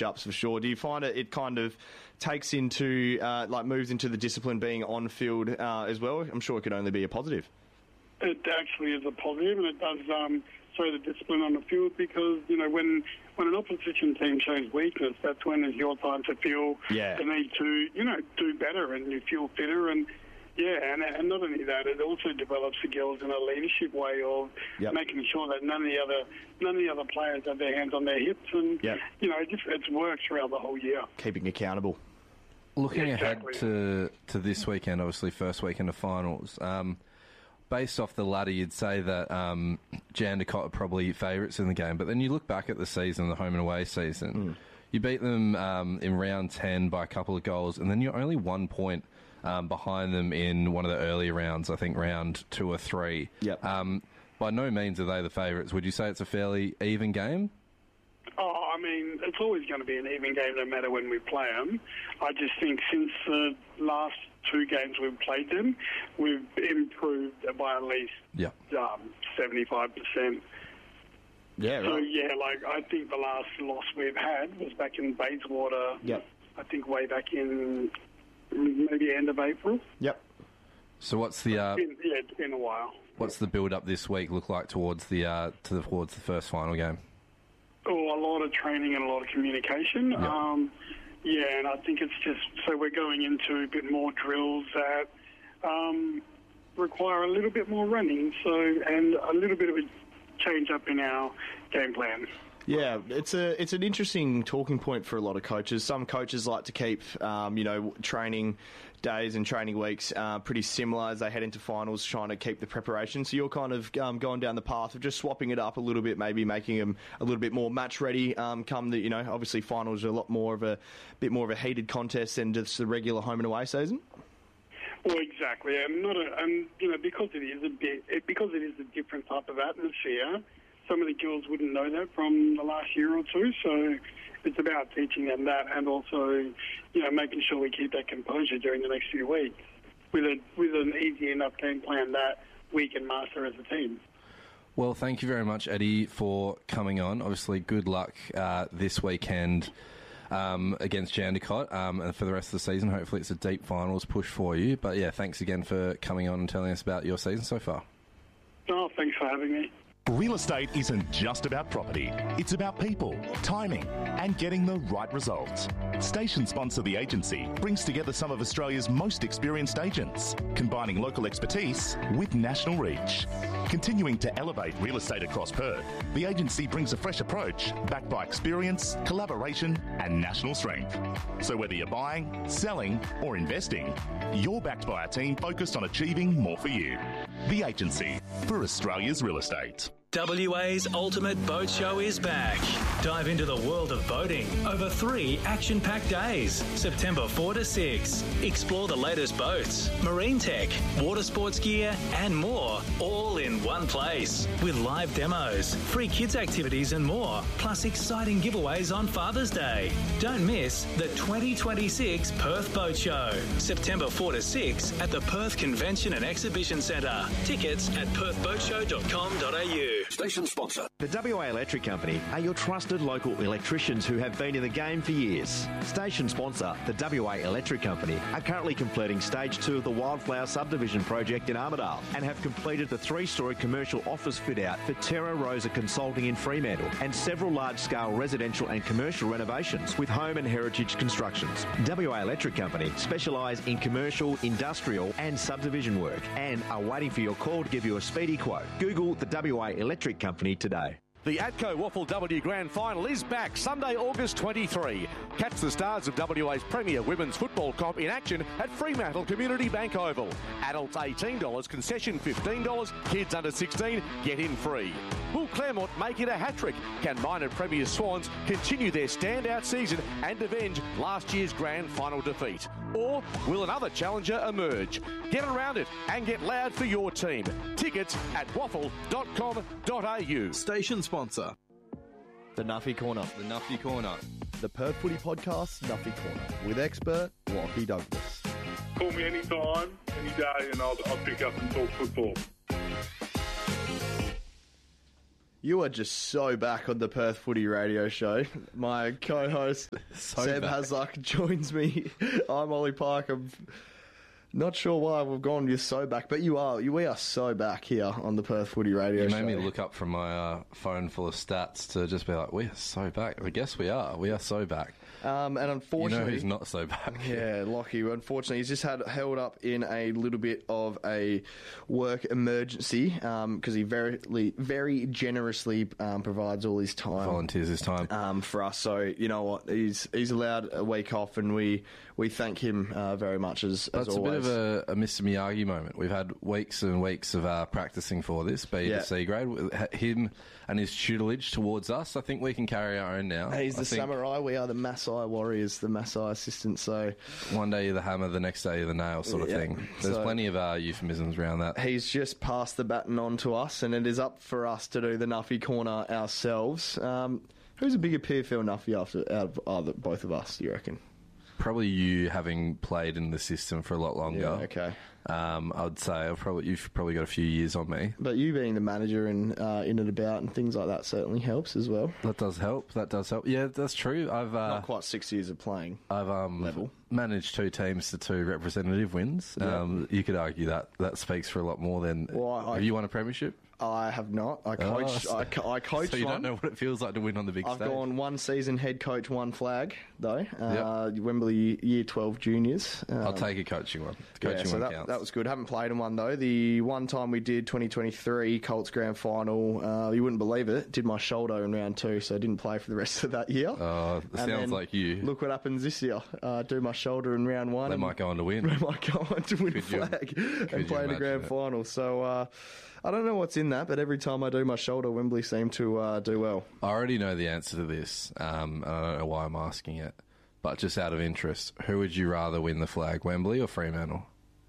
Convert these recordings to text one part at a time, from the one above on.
push-ups for sure. Do you find it kind of takes into, moves into the discipline being on-field as well? I'm sure it could only be a positive. It actually is a positive, and it does show the discipline on the field because, when an opposition team shows weakness, that's when it's your time to feel the need to, do better, and you feel fitter. And and not only that, it also develops the girls in a leadership way of making sure that none of the other players have their hands on their hips, and it's worked throughout the whole year. Keeping accountable. Looking ahead to this weekend, obviously first weekend of finals. Based off the ladder, you'd say that Jandakot are probably favourites in the game, but then you look back at the season, the home and away season. You beat them in round 10 by a couple of goals, and then you're only 1 point behind them in one of the earlier rounds, I think round 2 or 3. By no means are they the favourites. Would you say it's a fairly even game? Oh, I mean, it's always going to be an even game no matter when we play them. I just think since the last 2 games we've played them, we've improved by at least 75%. Yeah, right. So, I think the last loss we've had was back in Bayswater, I think way back in maybe end of April. So what's the... it's been a while. What's the build-up this week look like towards the towards the first final game? Oh, a lot of training and a lot of communication. And I think it's just so we're going into a bit more drills that require a little bit more running, and a little bit of a change up in our game plan. Yeah, it's an interesting talking point for a lot of coaches. Some coaches like to keep, training days and training weeks pretty similar as they head into finals, trying to keep the preparation. So you're kind of going down the path of just swapping it up a little bit, maybe making them a little bit more match ready. Come the, obviously finals are a lot more of a heated contest than just the regular home and away season. Well, exactly, and because it is a different type of atmosphere. Some of the girls wouldn't know that from the last year or two, so it's about teaching them that, and also, making sure we keep that composure during the next few weeks with an easy enough game plan that we can master as a team. Well, thank you very much, Eddie, for coming on. Obviously, good luck this weekend against Jandakot, and for the rest of the season. Hopefully, it's a deep finals push for you. But yeah, thanks again for coming on and telling us about your season so far. Oh, thanks for having me. Real estate isn't just about property. It's about people, timing, and getting the right results. Station sponsor The Agency brings together some of Australia's most experienced agents, combining local expertise with national reach. Continuing to elevate real estate across Perth, The Agency brings a fresh approach backed by experience, collaboration, and national strength. So whether you're buying, selling, or investing, you're backed by a team focused on achieving more for you. The Agency, for Australia's real estate. WA's Ultimate Boat Show is back. Dive into the world of boating over 3 action-packed days, September 4 to 6. Explore the latest boats, marine tech, water sports gear, and more, all in one place. With live demos, free kids activities and more, plus exciting giveaways on Father's Day. Don't miss the 2026 Perth Boat Show, September 4 to 6 at the Perth Convention and Exhibition Centre. Tickets at perthboatshow.com.au. Station sponsor. The WA Electric Company are your trusted local electricians who have been in the game for years. Station sponsor, the WA Electric Company, are currently completing Stage 2 of the Wildflower Subdivision project in Armidale and have completed the 3-storey commercial office fit-out for Terra Rosa Consulting in Fremantle and several large-scale residential and commercial renovations with home and heritage constructions. WA Electric Company specialise in commercial, industrial and subdivision work and are waiting for your call to give you a speedy quote. Google the WA Electric Company today. The ATCO WAFL W Grand Final is back Sunday, August 23. Catch the stars of WA's premier women's football comp in action at Fremantle Community Bank Oval. Adults $18, concession $15, kids under 16 get in free. Will Claremont make it a hat-trick? Can minor Premier Swans continue their standout season and avenge last year's grand final defeat? Or will another challenger emerge? Get around it and get loud for your team. Tickets at waffle.com.au. Station sponsor. The Nuffy Corner. The Nuffy Corner. The Perth Footy Podcast, Nuffy Corner, with expert Lockie Douglas. Call me anytime, any day, and I'll pick up and talk football. You are just so back on the Perth Footy Radio Show. My co-host, Seb Hasluck, joins me. I'm Ollie Pike. I'm not sure why we've gone you're so back, but we are so back here on the Perth Footy Radio Show. You made me look up from my phone full of stats to just be like, we are so back. I guess we are. We are so back. And unfortunately... You know who's not so back. Yeah, Lockie. Unfortunately, he's just held up in a little bit of a work emergency because he very generously provides all his time. Volunteers his time. For us. So, you know what? He's allowed a week off, and we thank him very much as always. It's a bit of a Mr. Miyagi moment. We've had weeks and weeks of practicing for this, B to C grade. Him and his tutelage towards us, I think we can carry our own now. He's the samurai. We are the Maasai warriors, the Maasai assistants. So one day you're the hammer, the next day you're the nail sort of thing. There's plenty of euphemisms around that. He's just passed the baton on to us, and it is up for us to do the Nuffy Corner ourselves. Who's a bigger PFL Nuffy out of both of us, do you reckon? Probably you, having played in the system for a lot longer. Yeah, okay. I would say you've probably got a few years on me. But you being the manager and in and about and things like that certainly helps as well. That does help. Yeah, that's true. I've not quite 6 years of playing. I've managed 2 teams to 2 representative wins. Yeah. You could argue that speaks for a lot more than. Have you won a premiership? I have not. I coached. I coached. So you don't know what it feels like to win on the big stage. I've gone 1 season head coach, 1 flag though. Wembley Year 12 juniors. I'll take a coaching one. Coaching one counts. That was good. Haven't played in one though. The one time we did 2023 Colts Grand Final. You wouldn't believe it. Did my shoulder in round 2, so I didn't play for the rest of that year. It sounds like you. Look what happens this year. Do my shoulder in round 1. They might go on to win. They might go on to win a flag and play in the grand final. So. I don't know what's in that, but every time I do my shoulder, Wembley seem to do well. I already know the answer to this, and I don't know why I'm asking it, but just out of interest, who would you rather win the flag, Wembley or Fremantle?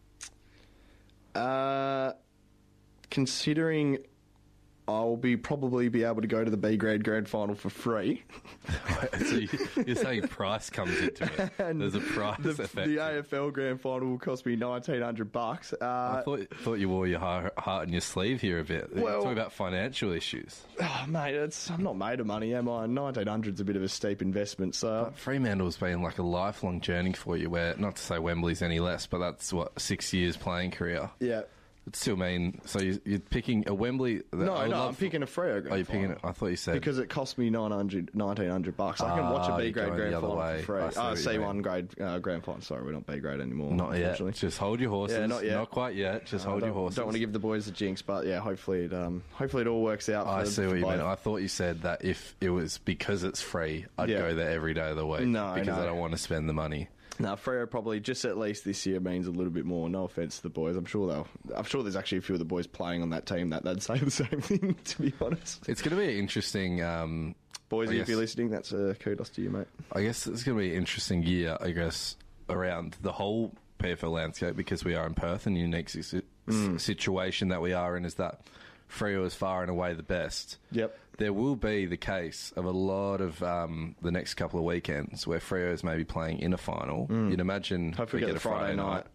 Considering I'll probably be able to go to the B grade grand final for free. So you're saying price comes into it? There's a price effect. The AFL grand final will cost me $1,900. I thought you wore your heart in your sleeve here a bit. Well, talking about financial issues. Oh, mate, I'm not made of money, am I? $1,900's a bit of a steep investment. So but Fremantle's been like a lifelong journey for you. Where not to say Wembley's any less, but that's 6 years playing career. Yeah. It still mean so you're picking a Wembley? No, I'm picking a Freo grand final. You're picking it? I thought you said because it cost me $1,900. I can watch a B grade grand final for free. C1 grade grand final. Sorry, we're not B grade anymore. Not yet. Just hold your horses. Yeah, not yet. Not quite yet. Just hold your horses. Don't want to give the boys the jinx, but yeah, hopefully it all works out. I see what you mean. I thought you said that if it was because it's free, I'd go there every day of the week. No, because I don't want to spend the money. No, Freo probably just at least this year means a little bit more. No offence to the boys. I'm sure there's actually a few of the boys playing on that team that'd say the same thing, to be honest. It's going to be interesting. Boys, if you're listening, that's kudos to you, mate. I guess it's going to be an interesting year, around the whole PFL landscape because we are in Perth and the unique situation that we are in is that Freo is far and away the best. Yep. There will be the case of a lot of the next couple of weekends where Freo is maybe playing in a final. You'd imagine hopefully we get a Friday night.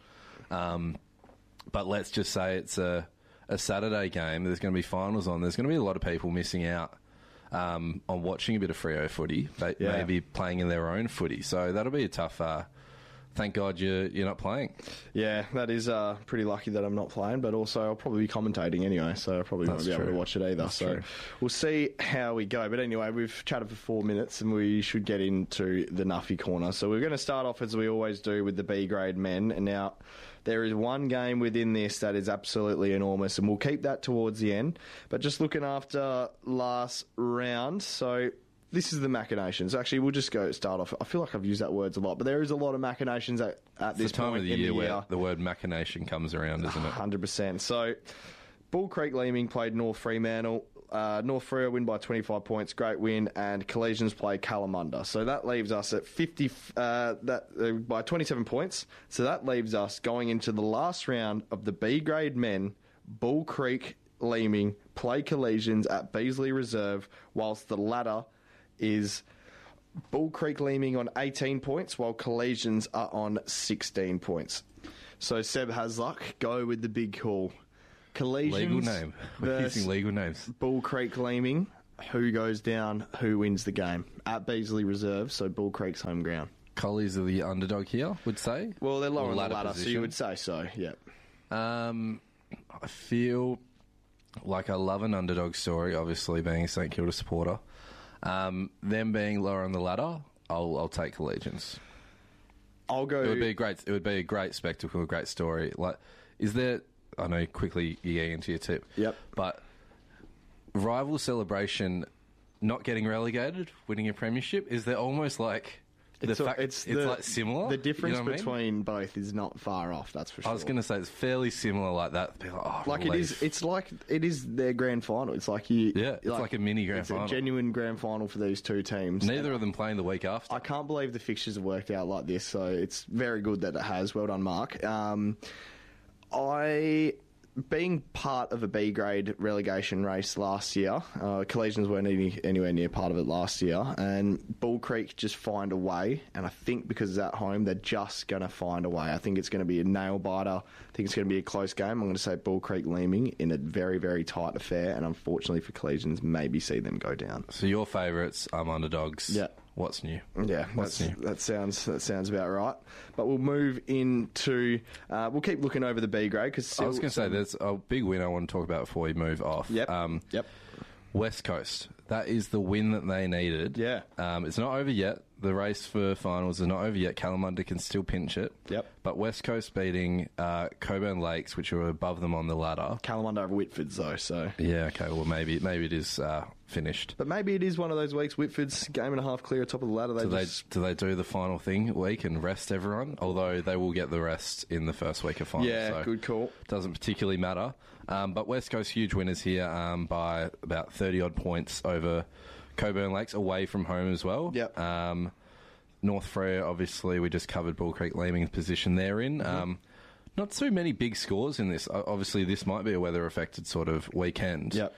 But let's just say it's a Saturday game. There's going to be finals on. There's going to be a lot of people missing out on watching a bit of Freo footy, maybe playing in their own footy. So that'll be a tough... Thank God you're not playing. Yeah, that is pretty lucky that I'm not playing, but also I'll probably be commentating anyway, so I probably won't be able to watch it either. So we'll see how we go. But anyway, we've chatted for 4 minutes and we should get into the Nuffy Corner. So we're going to start off as we always do with the B grade men. And now there is one game within this that is absolutely enormous, and we'll keep that towards the end. But just looking after last round, so... This is the machinations. Actually, we'll just start off. I feel like I've used that word a lot, but there is a lot of machinations at this time point of the year where the word machination comes around, isn't it? 100%. So, Bull Creek Leeming played North Fremantle. North Freo win by 25 points. Great win. And Collegians played Kalamunda. So that leaves us at 50 by 27 points. So that leaves us going into the last round of the B grade men. Bull Creek Leeming play Collegians at Beasley Reserve, whilst the latter is Bull Creek Leeming on 18 points, while Collegians are on 16 points. So Seb Hasluck, go with the big call. Collegians Legal name. We're versus using legal names. Bull Creek Leeming. Who goes down, who wins the game? At Beasley Reserve, so Bull Creek's home ground. Collies are the underdog here, would say. Well, they're lower on the ladder, position. so you would say so, yeah. I feel like I love an underdog story, obviously being a St Kilda supporter. Them being lower on the ladder, I'll take Collegians. I'll go. It would be a great spectacle, a great story. Like, is there? I know quickly you get into your tip. Yep. But rival celebration, not getting relegated, winning a premiership. Is there almost like it's like similar? The difference you know what between I mean? both is not far off. That's for sure. I was going to say it's fairly similar like that. Like it is. It's like it is their grand final. It's like it's like a mini grand final. It's a genuine grand final for these two teams. Neither of them playing the week after. I can't believe the fixtures have worked out like this. So it's very good that it has. Well done, Mark. Being part of a B grade relegation race last year, Collegians weren't anywhere near part of it last year, and Bull Creek just find a way, and I think because it's at home, they're just going to find a way. I think it's going to be a nail biter. I think it's going to be a close game. I'm going to say Bull Creek Leeming in a very, very tight affair, and unfortunately for Collegians, maybe see them go down. So your favourites, underdogs. Yeah. What's new? Yeah, What's new? That sounds about right. But we'll move into. We'll keep looking over the B grade because I was going to say there's a big win I want to talk about before we move off. Yep. West Coast. That is the win that they needed. Yeah. It's not over yet. The race for finals is not over yet. Kalamunda can still pinch it. Yep. But West Coast beating Coburn Lakes, which are above them on the ladder. Kalamunda over Whitford's though, so. Yeah, okay. Well, maybe it is finished. But maybe it is one of those weeks. Whitford's game and a half clear top of the ladder. Do they do the final thing week and rest everyone? Although they will get the rest in the first week of finals. Yeah, so good call. Doesn't particularly matter. But West Coast huge winners here by about 30-odd points over Coburn Lakes, away from home as well. Yep. North Frere, obviously, we just covered Bull Creek Leeming's position they're in. Mm-hmm. Not too many big scores in this. Obviously, this might be a weather-affected sort of weekend. Yep.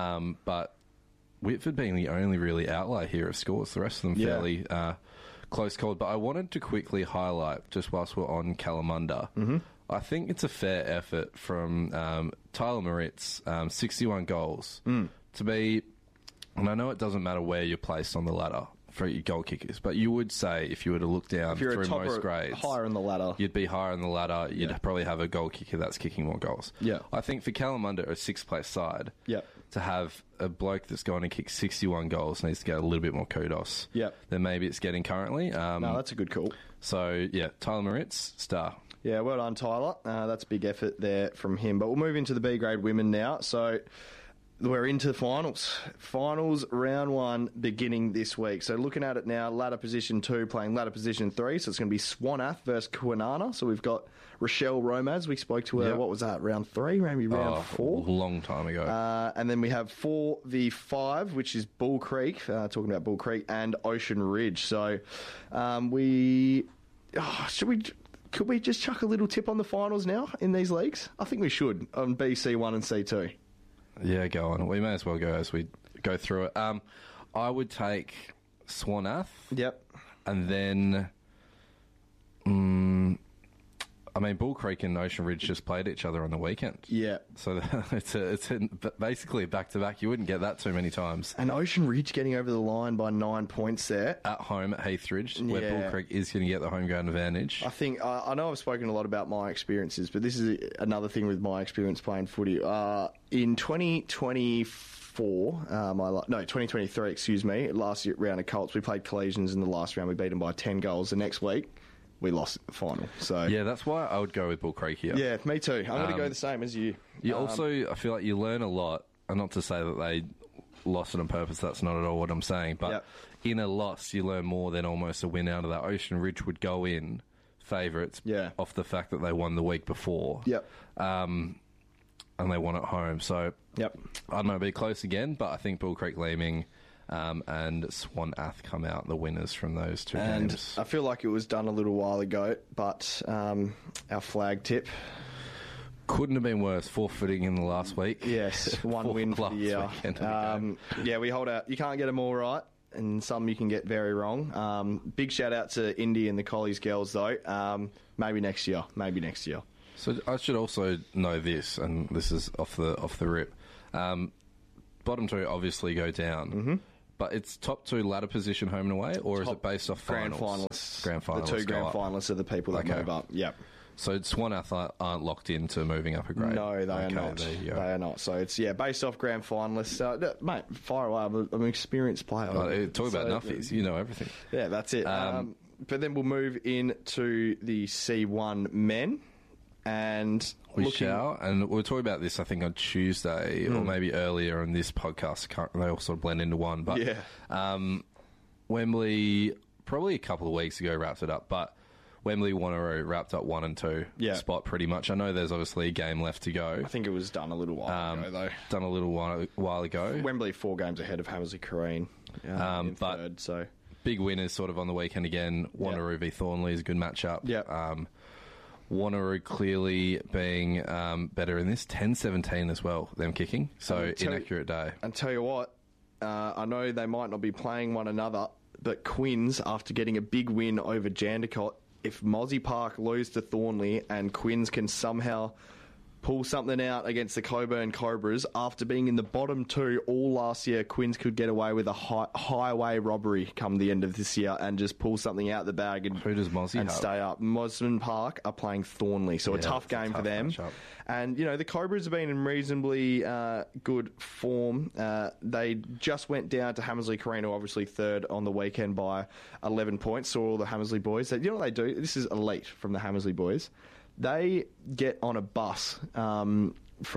But Whitford being the only really outlier here of scores. The rest of them fairly close called. But I wanted to quickly highlight, just whilst we're on Kalamunda, I think it's a fair effort from Tyler Moritz, 61 goals, to be... And I know it doesn't matter where you're placed on the ladder for your goal kickers, but you would say if you were to look down through most grades, higher on the ladder, you'd be higher on the ladder. You'd probably have a goal kicker that's kicking more goals. Yeah, I think for Kalamunda, a sixth-place side, to have a bloke that's going to kick 61 goals needs to get a little bit more kudos. Than maybe it's getting currently. No, that's a good call. So yeah, Tyler Moritz, star. Yeah, well done, Tyler. That's a big effort there from him. But we'll move into the B grade women now. So. We're into finals. Finals round 1 beginning this week. So looking at it now, ladder position 2 playing ladder position 3. So it's going to be Swanath versus Kwinana. So we've got Rochelle Romaz. We spoke to her, what was that, round 3? Maybe round 4? A long time ago. And then we have 4v5, which is Bull Creek, talking about Bull Creek, and Ocean Ridge. So could we just chuck a little tip on the finals now in these leagues? I think we should, on BC1 and C2. Yeah, go on. We may as well go as we go through it. I would take Swanath. Yep. And then, Bull Creek and Ocean Ridge just played each other on the weekend. Yeah. So it's basically back-to-back. You wouldn't get that too many times. And Ocean Ridge getting over the line by 9 points there. At home at Heathridge, where Bull Creek is going to get the home ground advantage. I think, I know I've spoken a lot about my experiences, but this is another thing with my experience playing footy. In 2023, excuse me, last round of Colts, we played Collegians in the last round. We beat them by 10 goals. The next week, we lost the final. So yeah, that's why I would go with Bull Creek here. Yeah, me too. I'm going to go the same as you. You also, I feel like you learn a lot, and not to say that they lost it on purpose, that's not at all what I'm saying, but in a loss, you learn more than almost a win out of that. Ocean Ridge would go in favourites off the fact that they won the week before. And they won at home. So, I don't know, it'll be close again, but I think Bull Creek Leeming and Swanath come out the winners from those two games. I feel like it was done a little while ago, but our flag tip... Couldn't have been worse. Forfeiting in the last week. Yes, one win for the year. We hold out. You can't get them all right, and some you can get very wrong. Big shout out to Indy and the Collies girls, though. Maybe next year. So I should also know this, and this is off the rip. Bottom two obviously go down, but it's top two ladder position home and away, or is it based off grand finals? Grand finalists. The two grand finalists are the people that move up. Yep. So Swan aren't locked into moving up a grade? No, they are not. They are not. So it's, based off grand finalists. Mate, fire away. I'm an experienced player. Talk about nuffies. You know everything. Yeah, that's it. But then we'll move into the C1 men. And we shall. And we'll talk about this, I think, on Tuesday or maybe earlier in this podcast. They all sort of blend into one. But Wembley, probably a couple of weeks ago, wrapped it up. But Wembley Wanneroo wrapped up 1 and 2 spot pretty much. I know there's obviously a game left to go. I think it was done a little while ago, though. Done a little while ago. Wembley 4 games ahead of Hammersley Careen in third. So big winners sort of on the weekend again. Wanneroo v Thornley is a good matchup. Yeah. Wanneroo clearly being better in this. 10-17 as well, them kicking. So inaccurate day. And tell you what, I know they might not be playing one another, but Quinns, after getting a big win over Jandakot, if Mozzie Park lose to Thornley and Quinns can somehow pull something out against the Coburn Cobras, after being in the bottom 2 all last year, Quinns could get away with a highway robbery come the end of this year and just pull something out the bag and, who does Mozzie and have? Stay up. Mosman Park are playing Thornley, so a tough game for them. Matchup. And, the Cobras have been in reasonably good form. They just went down to Hammersley Carino, obviously third on the weekend by 11 points. Saw all the Hammersley boys. You know what they do? This is elite from the Hammersley boys. They get on a bus from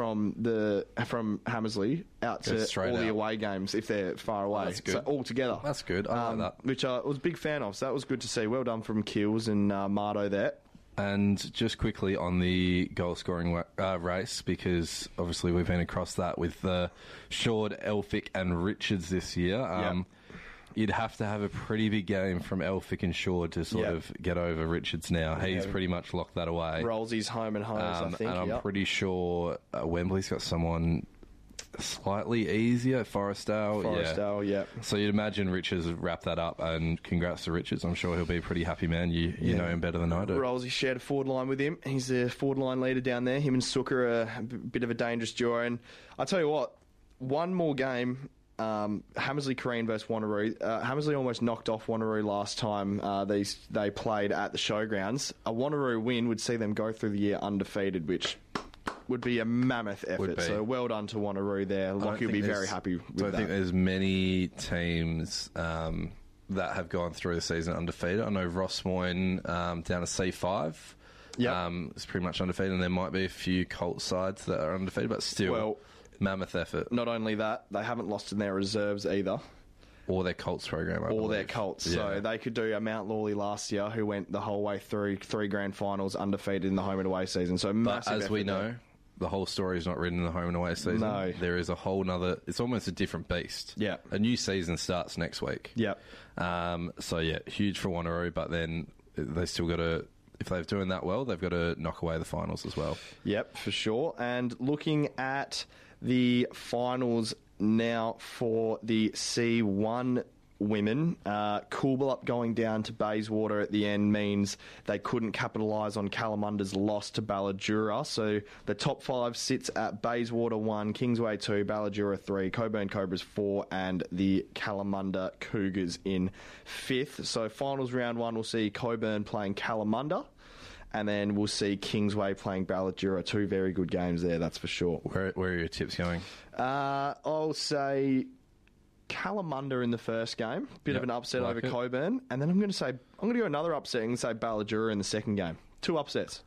Hammersley out to all the away games if they're far away. That's good. So all together. That's good. I like that. Which I was a big fan of. So that was good to see. Well done from Keels and Mardo there. And just quickly on the goal-scoring race, because obviously we've been across that with Shord, Elphick and Richards this year. You'd have to have a pretty big game from Elphick and Shord to sort of get over Richards now. He's pretty much locked that away. Rollsy's home and home, I think. And I'm pretty sure Wembley's got someone slightly easier, Forestdale. Yeah. So you'd imagine Richards wrap that up, and congrats to Richards. I'm sure he'll be a pretty happy man. You know him better than I do. Rollsy shared a forward line with him. He's the forward line leader down there. Him and Sooker are a bit of a dangerous duo. And I tell you what, one more game. Hammersley Careen versus Wanneroo. Hammersley almost knocked off Wanneroo last time they played at the showgrounds. A Wanneroo win would see them go through the year undefeated, which would be a mammoth effort. So well done to Wanneroo there. Lockie will be very happy with that. I think there's many teams that have gone through the season undefeated. I know Rossmoyne down to C5. It's pretty much undefeated, and there might be a few Colts sides that are undefeated, but still... mammoth effort. Not only that, they haven't lost in their reserves either. Or their Colts program, I believe. Their Colts. Yeah. So they could do a Mount Lawley last year, who went the whole way through 3 grand finals undefeated in the home and away season. So massive effort. But as we know, the whole story is not written in the home and away season. No. There is a whole nother... It's almost a different beast. Yeah. A new season starts next week. Yeah. Huge for Wanneroo, but then they still got to... If they're doing that well, they've got to knock away the finals as well. Yep, for sure. And looking at the finals now for the C1 women, Coolbellup going down to Bayswater at the end means they couldn't capitalise on Calamunda's loss to Balladura. So the top 5 sits at Bayswater 1, Kingsway 2, Balladura 3, Coburn Cobras 4, and the Kalamunda Cougars in 5th. So finals round 1 will see Coburn playing Kalamunda, and then we'll see Kingsway playing Balladura. 2 very good games there, that's for sure. Where are your tips going? I'll say Kalamunda in the first game. Bit of an upset over Coburn. And then I'm going to go another upset and say Balladura in the second game. 2 upsets.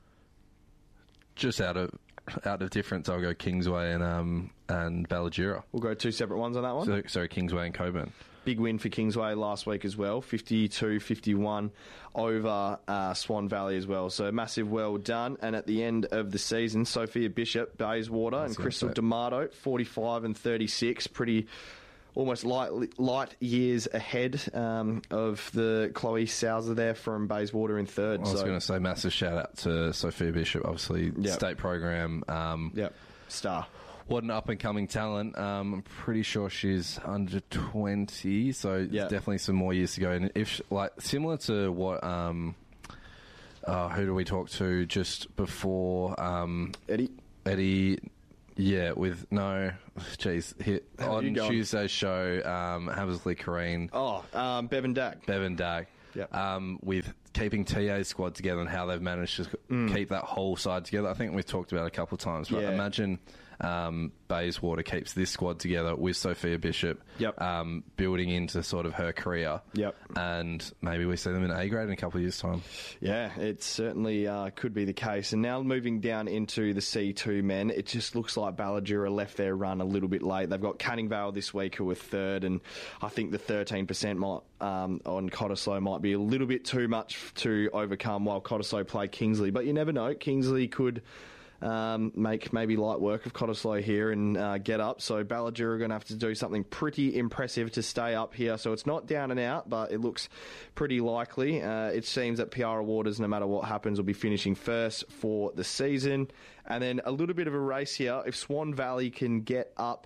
Just out of difference, I'll go Kingsway and Balladura. We'll go 2 separate ones on that one. Sorry, Kingsway and Coburn. Big win for Kingsway last week as well, 52-51 over Swan Valley as well. So massive well done. And at the end of the season, Sophia Bishop, Bayswater, and Crystal D'Amato, 45 and 36. Pretty almost light years ahead of the Chloe Souser there from Bayswater in third. I was going to say massive shout out to Sophia Bishop, obviously state program. Star. What an up-and-coming talent. I'm pretty sure she's under 20, so definitely some more years to go. And if similar to what Who do we talk to just before? Eddie. Yeah, on Tuesday's show, Hamersley Kareen. Bevan Dag. Yep. With keeping TA's squad together and how they've managed to keep that whole side together. I think we've talked about it a couple of times, but imagine Bayswater keeps this squad together with Sophia Bishop, building into sort of her career. Yep. And maybe we see them in A grade in a couple of years' time. Yeah, it certainly could be the case. And now moving down into the C2 men, it just looks like Balladura left their run a little bit late. They've got Canning Vale this week who are third, and I think the 13% on Cottesloe might be a little bit too much to overcome while Cottesloe play Kingsley. But you never know. Kingsley could make maybe light work of Cottesloe here and get up. So Balladura are going to have to do something pretty impressive to stay up here. So it's not down and out, but it looks pretty likely. It seems that Piara Waters, no matter what happens, will be finishing first for the season. And then a little bit of a race here. If Swan Valley can get up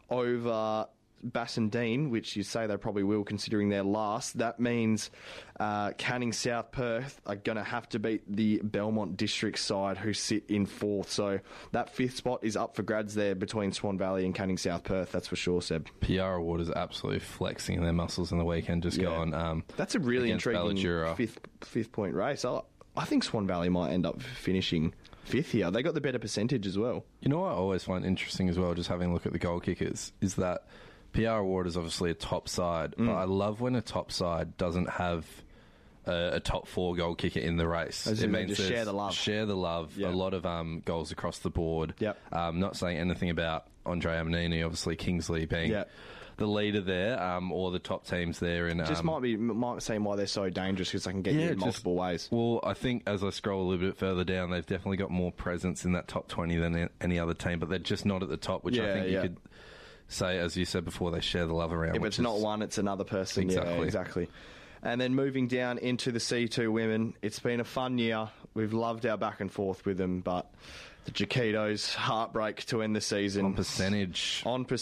over Bassendean, which you say they probably will considering their last, that means Canning South Perth are going to have to beat the Belmont District side who sit in fourth. So that fifth spot is up for grabs there between Swan Valley and Canning South Perth, that's for sure, Seb. Piara Waters absolutely flexing their muscles in the weekend, just going that's a really intriguing fifth point race. I think Swan Valley might end up finishing fifth here. They got the better percentage as well. You know what I always find interesting as well, just having a look at the goal kickers, is that Piara Waters is obviously a top side, but I love when a top side doesn't have a top four goal kicker in the race. It means just share the love. Share the love. Yep. A lot of goals across the board. Yep. Not saying anything about Andre Amanini, obviously Kingsley being the leader there, or the top teams there. And just might seem why they're so dangerous, because they can get you in multiple ways. Well, I think as I scroll a little bit further down, they've definitely got more presence in that top 20 than any other team, but they're just not at the top, which I think you could say, as you said before, they share the love around. If it's not one, it's another person. Exactly. Yeah, exactly. And then moving down into the C2 women, it's been a fun year. We've loved our back and forth with them, but the Chiquitos, heartbreak to end the season. On percentage.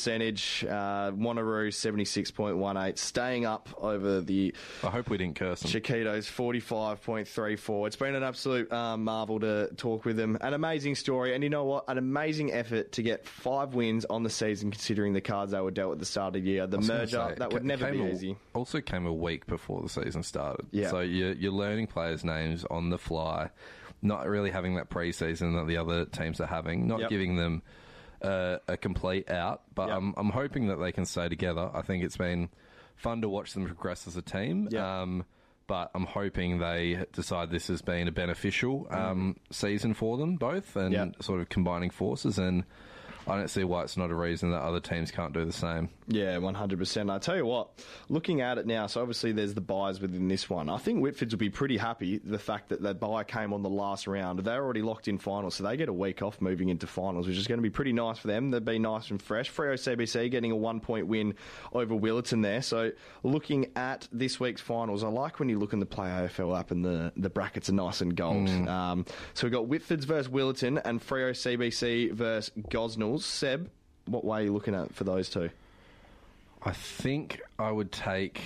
Wanneroo, 76.18, staying up over the... I hope we didn't curse them. Chiquitos, 45.34. It's been an absolute marvel to talk with them. An amazing story. And you know what? An amazing effort to get 5 wins on the season, considering the cards they were dealt at the start of the year. The merger, that would never be easy. Also came a week before the season started. Yeah. So you're learning players' names on the fly. Not really having that pre-season that the other teams are having, not giving them a complete out, but I'm hoping that they can stay together. I think it's been fun to watch them progress as a team, but I'm hoping they decide this has been a beneficial season for them both, and sort of combining forces, and I don't see why it's not a reason that other teams can't do the same. Yeah, 100%. I tell you what, looking at it now, so obviously there's the buys within this one. I think Whitfords will be pretty happy the fact that that buy came on the last round. They're already locked in finals, so they get a week off moving into finals, which is going to be pretty nice for them. They'll be nice and fresh. Freo CBC getting a 1-point win over Willetton there. So looking at this week's finals, I like when you look in the Play AFL app and the brackets are nice and gold. So we've got Whitfords versus Willetton and Freo CBC versus Gosnells. Seb, what way are you looking at for those two? I think I would take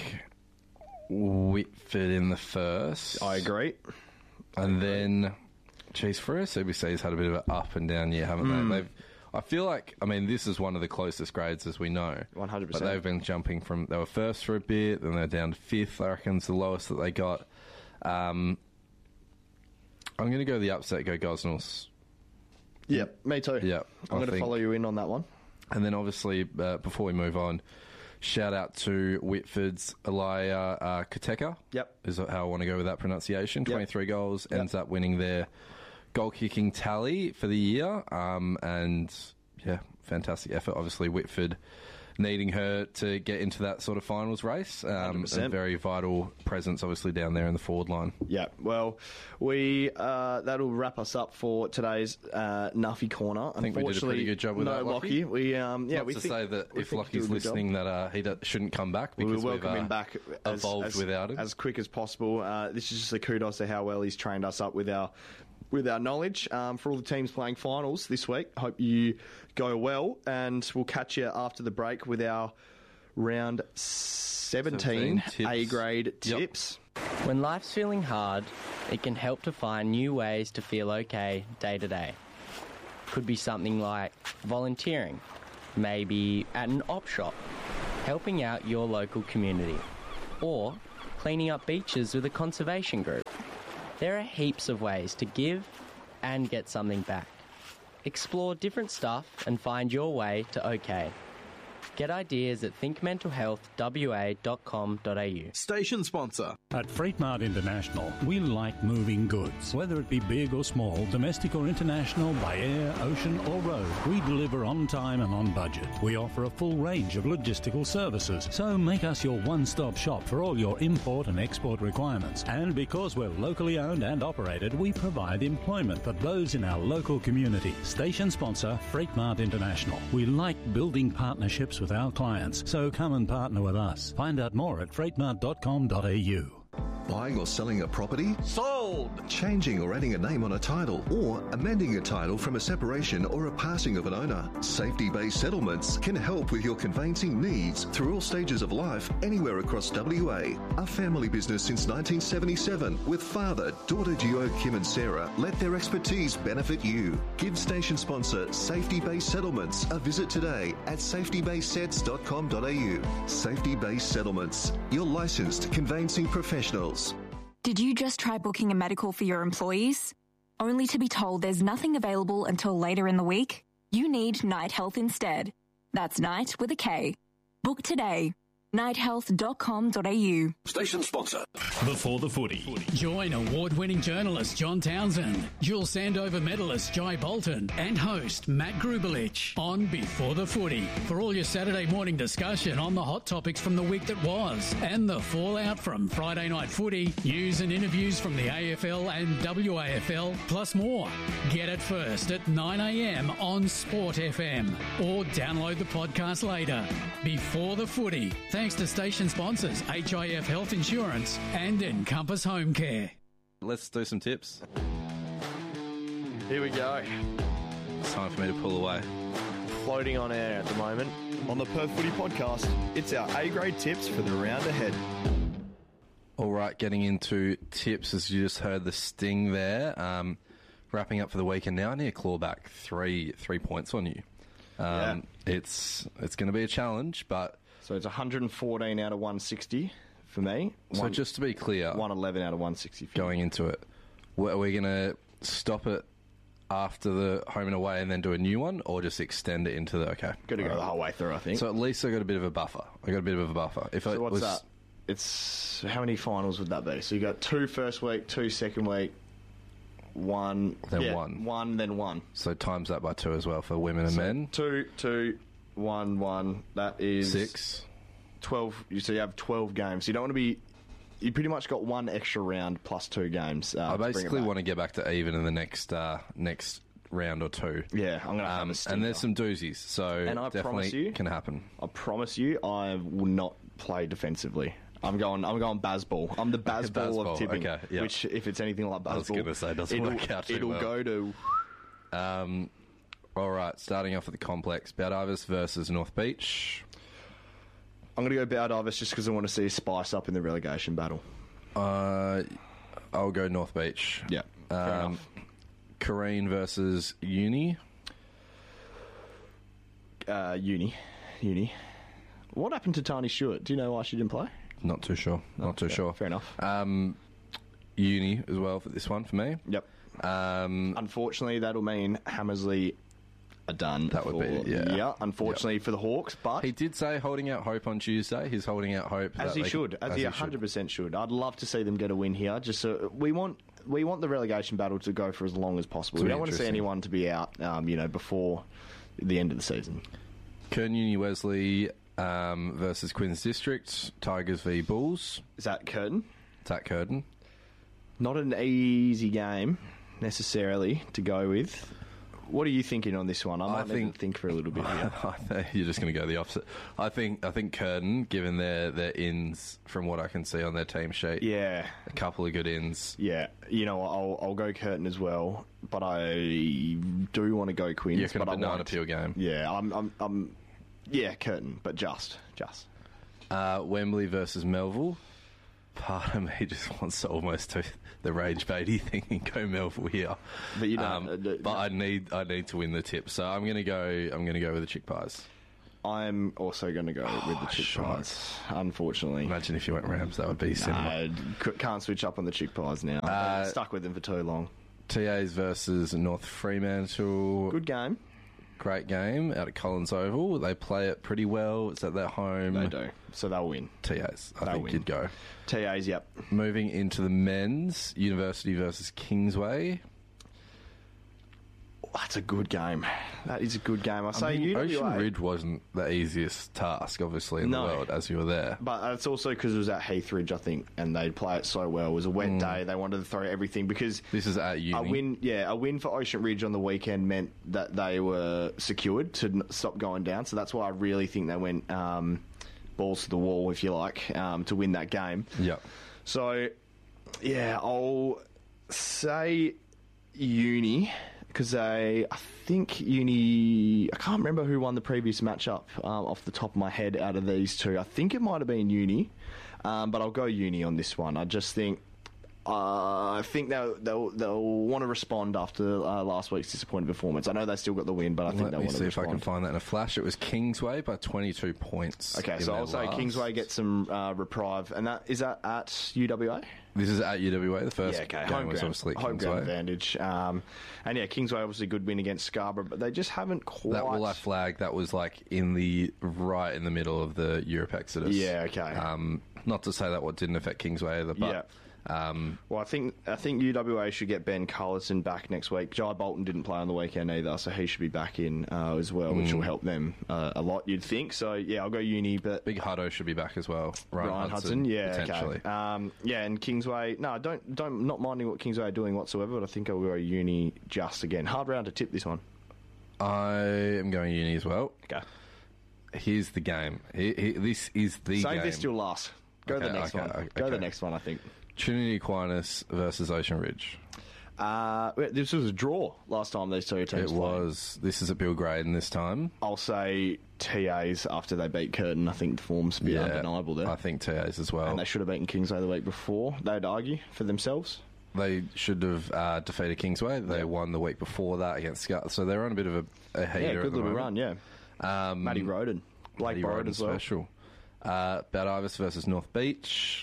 Whitford in the first. I agree. And then, Freo CBC's had a bit of an up and down year, haven't they? I feel like, this is one of the closest grades as we know. 100%. But they've been jumping from, they were first for a bit, then they're down to 5th, I reckon, is the lowest that they got. I'm going to go the upset, go Gosnells. Yep, me too. Yep, I'm going to follow you in on that one. And then obviously, before we move on, shout out to Whitford's Elia Kateka. Yep. Is how I want to go with that pronunciation. 23 goals, ends up winning their goal-kicking tally for the year. And, fantastic effort. Obviously, Whitford needing her to get into that sort of finals race. A very vital presence, obviously, down there in the forward line. Yeah, well, that'll wrap us up for today's Nuffy Corner. I think we did a pretty good job with that, Lockie. We say that if Lockie's listening that he shouldn't come back, because we'll welcome him back without him as quick as possible. This is just a kudos to how well he's trained us up with our knowledge for all the teams playing finals this week. Hope you go well, and we'll catch you after the break with our round 17 A-grade tips. When life's feeling hard, it can help to find new ways to feel okay day to day. Could be something like volunteering, maybe at an op shop, helping out your local community, or cleaning up beaches with a conservation group. There are heaps of ways to give and get something back. Explore different stuff and find your way to okay. Get ideas at thinkmentalhealthwa.com.au. Station sponsor. At Freightmart International, we like moving goods. Whether it be big or small, domestic or international, by air, ocean or road, we deliver on time and on budget. We offer a full range of logistical services, so make us your one-stop shop for all your import and export requirements. And because we're locally owned and operated, we provide employment for those in our local community. Station sponsor, Freightmart International. We like building partnerships with our clients, so come and partner with us. Find out more at freightmart.com.au. Buying or selling a property? Sold! Changing or adding a name on a title, or amending a title from a separation or a passing of an owner. Safety-based settlements can help with your conveyancing needs through all stages of life, anywhere across WA. A family business since 1977 with father, daughter duo Kim and Sarah. Let their expertise benefit you. Give station sponsor Safety-Based Settlements a visit today at safetybasedsets.com.au. Safety-Based Settlements, your licensed conveyancing professionals. Did you just try booking a medical for your employees, only to be told there's nothing available until later in the week? You need Night Health instead. That's Night with a K. Book today. nighthealth.com.au. Station sponsor. Before the Footy. Join award-winning journalist John Townsend, dual Sandover medalist Jai Bolton, and host Matt Grubelich on Before the Footy for all your Saturday morning discussion on the hot topics from the week that was and the fallout from Friday night footy, news and interviews from the AFL and WAFL, plus more. Get it first at 9 a.m. on Sport FM or download the podcast later. Before the Footy. Thanks to station sponsors HIF Health Insurance and Encompass Home Care. Let's do some tips. Here we go. It's time for me to pull away. Floating on air at the moment on the Perth Footy Podcast. It's our A-grade tips for the round ahead. All right, getting into tips, as you just heard the sting there. Wrapping up for the weekend now. I need to claw back three points on you. It's going to be a challenge, but... So it's 114 out of 160 for me. So just to be clear... 111 out of 160 for going me. Into it. Are we going to stop it after the home and away and then do a new one, or just extend it into the... Okay. Got to go the whole way through, I think. So at least I got a bit of a buffer. So what's that? It's... How many finals would that be? So you got 2 first week, 2 second week, 1... Then 1. 1, then 1. So times that by 2 as well for women and men. 2, 1. That is 6. 12. So you have 12 games. You don't want to be. You pretty much got 1 extra round plus 2 games. I basically want to get back to even in the next round or 2. Yeah, I'm going to have a stinker. And there's some doozies, so and I definitely can happen. I promise you, I will not play defensively. I'm going Bazball. I'm the Bazball of tipping. Okay, yep. Which, if it's anything like Bazball, I was going to say, doesn't work out too well. It'll go to. All right, starting off at the complex, Baldivis versus North Beach. I'm going to go Baldivis just because I want to see a spice up in the relegation battle. I'll go North Beach. Yeah, fair enough. Kareen versus Uni. Uni. What happened to Tani Stewart? Do you know why she didn't play? Not too sure. Fair enough. Uni as well for this one for me. Yep. Unfortunately, that'll mean Hammersley are done. That would be, yeah. Unfortunately for the Hawks, but... He did say holding out hope on Tuesday. He's holding out hope. As he should. As he 100% should. I'd love to see them get a win here. Just so we want the relegation battle to go for as long as possible. We don't want to see anyone to be out, before the end of the season. Kern Uni Wesley versus Queen's District. Tigers v Bulls. Is that Curtin? It's at Curtin. Not an easy game, necessarily, to go with. What are you thinking on this one? I think for a little bit here. You're just going to go the opposite. I think Curtin, given their ins from what I can see on their team sheet, a couple of good ins. Yeah, I'll go Curtin as well, but I do want to go Quins. You're going to banana peel game. Yeah, I'm Curtin, but just. Wembley versus Melville. Part of me just wants to almost do the Rage Beatty thing and go Melville here. But you don't. But I need to win the tip, so I'm gonna go with the Chick Pies. I'm also going to go with the Chick Pies, unfortunately. Imagine if you went Rams, that would be similar. Can't switch up on the Chick Pies now. Stuck with them for too long. TAs versus North Fremantle. Good game. Great game out at Collins Oval. They play it pretty well. It's at their home. They do. So they'll win. TAs. I think you'd go. TAs, yep. Moving into the men's, University versus Kingsway. That's a good game. That is a good game. I say UWA. Ocean Ridge wasn't the easiest task, obviously, in the world, as you were there. But it's also because it was at Heathridge, I think, and they'd play it so well. It was a wet day. They wanted to throw everything because... This is at uni. A win for Ocean Ridge on the weekend meant that they were secured to stop going down. So that's why I really think they went balls to the wall, if you like, to win that game. Yeah. So, I'll say uni... Because I think Uni... I can't remember who won the previous matchup off the top of my head out of these two. I think it might have been Uni, but I'll go Uni on this one. I just think... I think they'll want to respond after last week's disappointing performance. I know they still got the win, but I think they'll want to respond. Let me see if I can find that in a flash. It was Kingsway by 22 points. Okay, so I'll say Kingsway gets some reprieve. And is that at UWA? This is at UWA. The first game was obviously home ground advantage. Kingsway obviously good win against Scarborough, but they just haven't quite... That Walleye flag, that was like right in the middle of the Europe Exodus. Yeah, okay. Not to say that what didn't affect Kingsway either, but... Yeah. Well, I think UWA should get Ben Carlson back next week. Jai Bolton didn't play on the weekend either, so he should be back in as well, which will help them a lot, you'd think. So, yeah, I'll go Uni, but... Big Hutto should be back as well. Ryan Hudson, yeah, potentially. Okay. And Kingsway... No, not minding what Kingsway are doing whatsoever, but I think I'll go Uni just again. Hard round to tip this one. I am going Uni as well. Okay. Here's the game. This is the game. Save this till last. Go the next one. Go the next one, I think. Trinity Aquinas versus Ocean Ridge. This was a draw last time these two teams played. It was. This is at Bill Graydon this time. I'll say TAs after they beat Curtin. I think the form's a bit undeniable there. I think TAs as well. And they should have beaten Kingsway the week before. They'd argue for themselves. They should have defeated Kingsway. They won the week before that against Scott. So they're on a bit of a heater. Yeah, good little run, yeah. Matty Roden. Blake Borod as well. Special. Bad Ivis versus North Beach.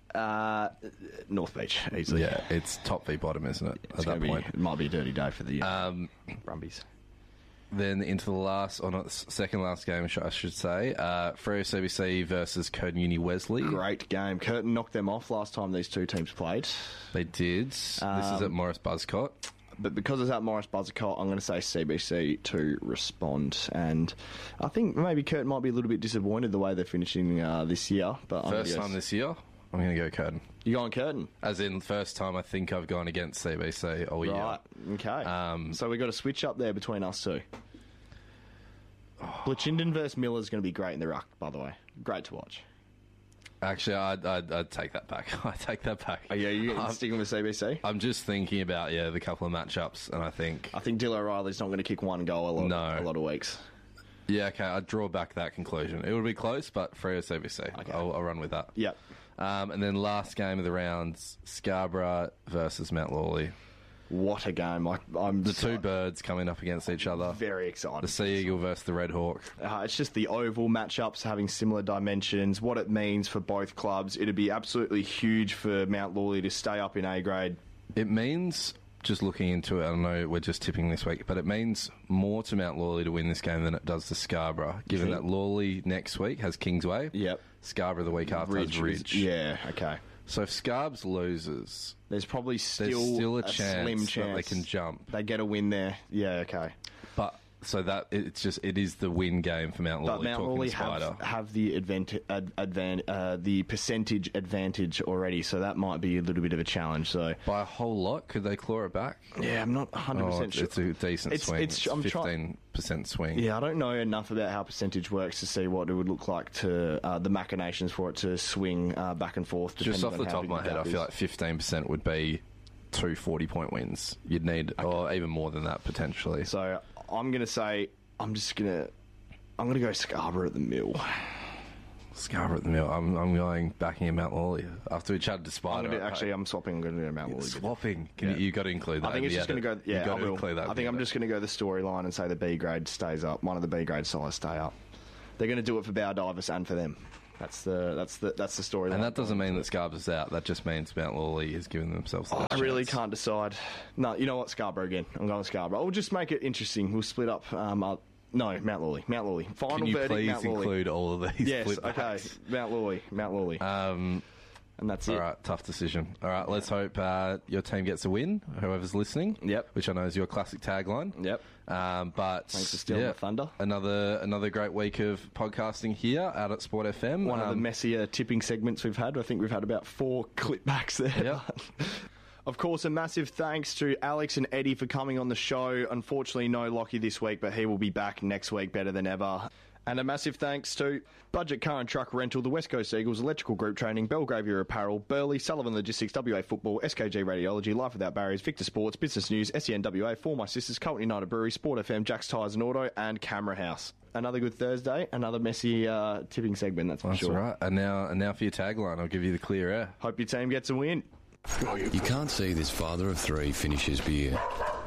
North Beach, easily. Yeah, it's top v bottom, isn't it? At that point, it might be a dirty day for the Brumbies. Then into the second last game, I should say, Freo CBC versus Curtin Uni Wesley. Great game. Curtin knocked them off last time these two teams played. They did. This is at Morris Buzzcott. But because it's at Morris Buzzcott, I'm going to say CBC to respond. And I think maybe Curtin might be a little bit disappointed the way they're finishing this year. But first time this year? I'm going to go Curtin. You're going Curtin? As in, first time I think I've gone against CBC all year. Right, okay. So we've got a switch up there between us two. Blatchinden versus Miller is going to be great in the ruck, by the way. Great to watch. Actually, I'd take that back. I take that back. Oh, yeah, you sticking with CBC? I'm just thinking about, the couple of matchups, and I think Dill O'Reilly's not going to kick one goal a lot of weeks. Yeah, okay, I'd draw back that conclusion. It would be close, but Freo CBC. Okay. I'll run with that. Yep. And then last game of the rounds, Scarborough versus Mount Lawley. What a game. I'm the two birds coming up against each other. Very excited. The Sea Eagle versus the Red Hawk. It's just the oval matchups having similar dimensions, what it means for both clubs. It'd be absolutely huge for Mount Lawley to stay up in A grade. It means, just looking into it, I know we're just tipping this week, but it means more to Mount Lawley to win this game than it does to Scarborough, given that Lawley next week has Kingsway. Yep. Scarborough the week after has Ridge. Yeah, okay. So if Scarbs loses, there's probably still a slim chance that they can jump. They get a win there. Yeah, okay. But so that it is the win game for Mount Lawley. But Mount Lawley have the percentage advantage already, so that might be a little bit of a challenge. So by a whole lot, could they claw it back? Yeah, I'm not 100% sure. It's a decent swing. It's 15% swing. Yeah, I don't know enough about how percentage works to see what it would look like to the machinations for it to swing back and forth. Just off the top of my head, I feel like 15% would be 2 40-point wins. You'd need, or even more than that potentially. So I'm going to say I'm going to go Scarborough at the Mill. Scarborough at the mill. I'm going backing in Mount Lawley after we chatted to Spider. I'm swapping. I'm going to do Mount Lawley. Swapping. You got to include that. I think it's just going to go. Yeah, I will. Include that. I think I'm just going to go the storyline and say the B grade stays up. One of the B grade sides stay up. They're going to do it for Bow Divers and for them. That's the storyline. And that doesn't mean that Scarborough's out. That just means Mount Lawley has given themselves. I really can't decide. No, you know what? Scarborough again. I'm going Scarborough. We'll just make it interesting. We'll split up. No, Mount Lawley. Final Can you verdict, please Mount Lawley. include all of these? Yes. Okay. Mount Lawley. And that's it. All right, tough decision. All right, let's hope your team gets a win, whoever's listening. Yep. Which I know is your classic tagline. Yep. But thanks for stealing the thunder. Another great week of podcasting here out at Sport FM. One of the messier tipping segments we've had. I think we've had about 4 clipbacks there. Yep. Of course, a massive thanks to Alex and Eddie for coming on the show. Unfortunately, no Lockie this week, but he will be back next week better than ever. And a massive thanks to Budget Car and Truck Rental, the West Coast Eagles, Electrical Group Training, Belgravia Apparel, Burley, Sullivan Logistics, WA Football, SKG Radiology, Life Without Barriers, Victor Sports, Business News, SENWA, For My Sisters, Colton United Brewery, Sport FM, Jack's Tyres and Auto, and Camera House. Another good Thursday, another messy tipping segment, that's for sure. That's right. And now for your tagline, I'll give you the clear air. Hope your team gets a win. You can't see this father of 3 finish his beer.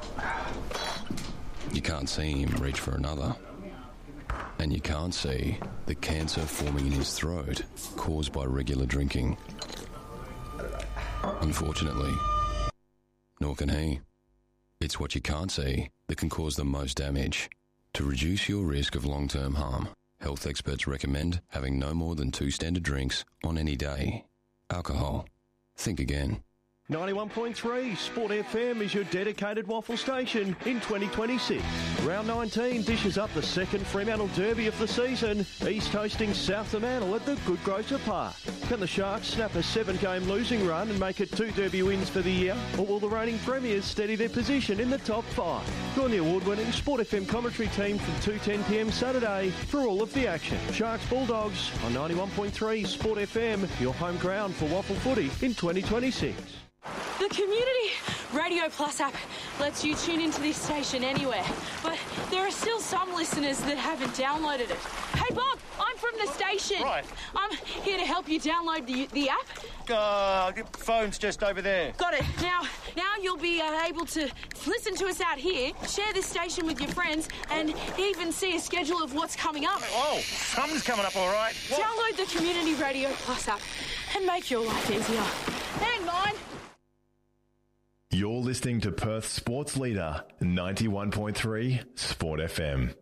You can't see him reach for another. And you can't see the cancer forming in his throat caused by regular drinking. Unfortunately, nor can he. It's what you can't see that can cause the most damage. To reduce your risk of long-term harm, health experts recommend having no more than 2 standard drinks on any day. Alcohol. Think again. 91.3 Sport FM is your dedicated waffle station in 2026. Round 19 dishes up the second Fremantle Derby of the season. East hosting South Fremantle at the Good Grocer Park. Can the Sharks snap a 7-game losing run and make it 2 Derby wins for the year? Or will the reigning premiers steady their position in the top 5? Join the award-winning Sport FM commentary team from 2:10pm Saturday for all of the action. Sharks Bulldogs on 91.3 Sport FM, your home ground for waffle footy in 2026. The Community Radio Plus app lets you tune into this station anywhere, but there are still some listeners that haven't downloaded it. Hey Bob, I'm from the station. Right. I'm here to help you download the app. The phone's just over there. Got it. Now you'll be able to listen to us out here, share this station with your friends, and even see a schedule of what's coming up. Oh, something's coming up, all right. What? Download the Community Radio Plus app and make your life easier. And mine. You're listening to Perth's sports leader, 91.3 Sport FM.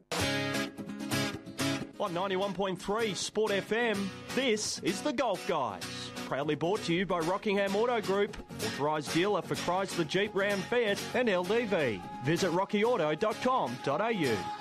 On 91.3 Sport FM, this is The Golf Guys. Proudly brought to you by Rockingham Auto Group, authorised dealer for Chrysler, Jeep, Ram, Fiat and LDV. Visit rockyauto.com.au.